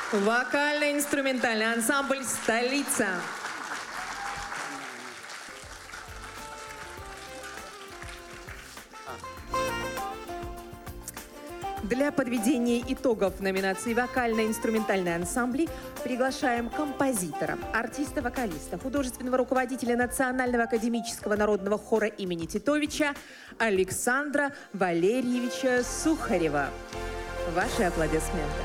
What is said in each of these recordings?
Вокально-инструментальный ансамбль «Столица». Для подведения итогов номинации «Вокально-инструментальные ансамбли» приглашаем композитора, артиста-вокалиста, художественного руководителя Национального академического народного хора имени Титовича Александра Валерьевича Сухарева. Ваши аплодисменты.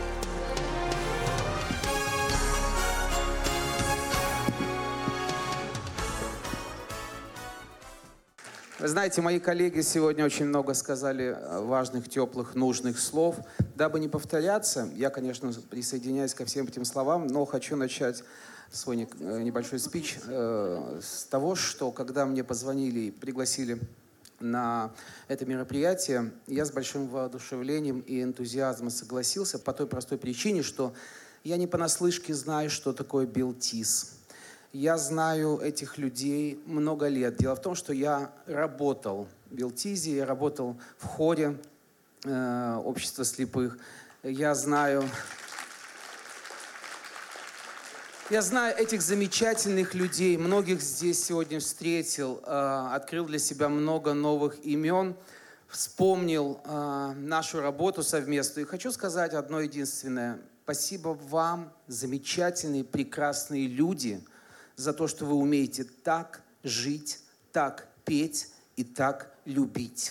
Вы знаете, мои коллеги сегодня очень много сказали важных, теплых, нужных слов. Дабы не повторяться, я, конечно, присоединяюсь ко всем этим словам, но хочу начать свой небольшой спич с того, что когда мне позвонили и пригласили на это мероприятие, я с большим воодушевлением и энтузиазмом согласился по той простой причине, что я не понаслышке знаю, что такое Белтис. Я знаю этих людей много лет. Дело в том, что я работал в Белтизе, я работал в хоре общества слепых. Я знаю этих замечательных людей, многих здесь сегодня встретил, открыл для себя много новых имен, вспомнил нашу работу совместную. И хочу сказать одно единственное. Спасибо вам, замечательные, прекрасные люди, за то, что вы умеете так жить, так петь и так любить.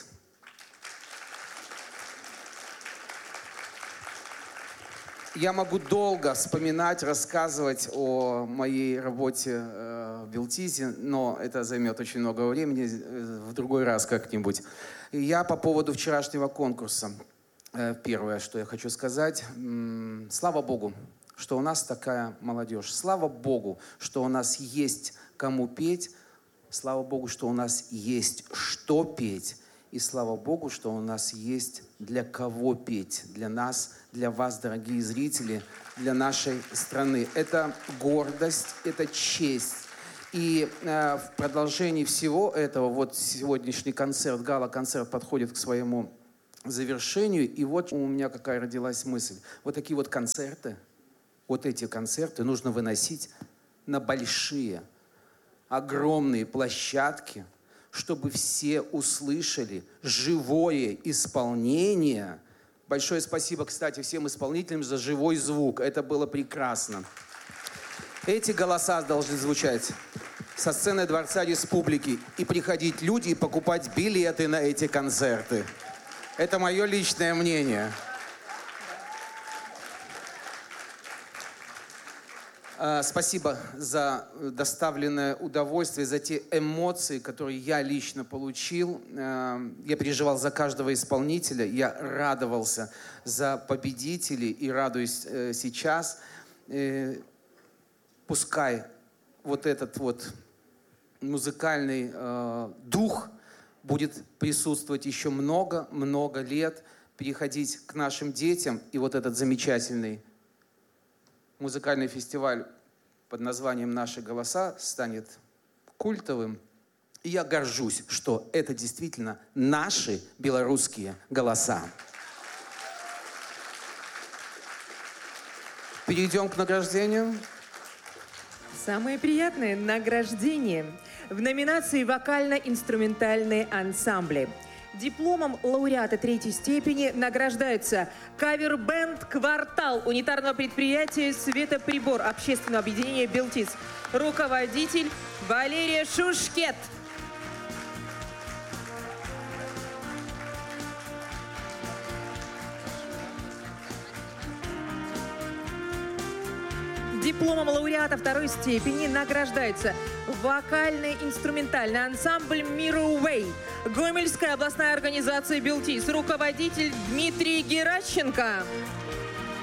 Я могу долго вспоминать, рассказывать о моей работе в Белтизе, но это займет очень много времени, в другой раз как-нибудь. Я по поводу вчерашнего конкурса. Первое, что я хочу сказать. Слава Богу, что у нас такая молодежь. Слава Богу, что у нас есть кому петь. Слава Богу, что у нас есть что петь. И слава Богу, что у нас есть для кого петь. Для нас, для вас, дорогие зрители, для нашей страны. Это гордость, это честь. И в продолжении всего этого, вот сегодняшний концерт, гала-концерт подходит к своему завершению. И вот у меня какая родилась мысль. Вот такие вот концерты, вот эти концерты нужно выносить на большие, огромные площадки, чтобы все услышали живое исполнение. Большое спасибо, кстати, всем исполнителям за живой звук. Это было прекрасно. Эти голоса должны звучать со сцены Дворца Республики. И приходить люди и покупать билеты на эти концерты. Это мое личное мнение. Спасибо за доставленное удовольствие, за те эмоции, которые я лично получил. Я переживал за каждого исполнителя, я радовался за победителей и радуюсь сейчас. Пускай вот этот вот музыкальный дух будет присутствовать еще много-много лет, переходить к нашим детям. И вот этот замечательный музыкальный фестиваль под названием «Наши голоса» станет культовым. И я горжусь, что это действительно наши белорусские голоса. Перейдем к награждению. Самое приятное награждение в номинации «Вокально-инструментальные ансамбли». Дипломом лауреата третьей степени награждается кавер-бенд «Квартал» унитарного предприятия «Светоприбор» общественного объединения «Белтис». Руководитель Валерия Шушкет. Дипломом лауреата второй степени награждается вокально-инструментальный ансамбль «Мируэй», Гомельская областная организация «Белтис», руководитель Дмитрий Геращенко.